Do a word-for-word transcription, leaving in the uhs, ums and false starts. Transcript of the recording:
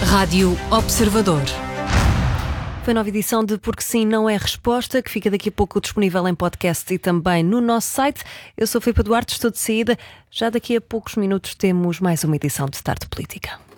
Rádio Observador. Foi a nova edição de Porque Sim Não É Resposta, que fica daqui a pouco disponível em podcast e também no nosso site. Eu sou Filipe Duarte, estou de saída. Já daqui a poucos minutos temos mais uma edição de Tarde Política.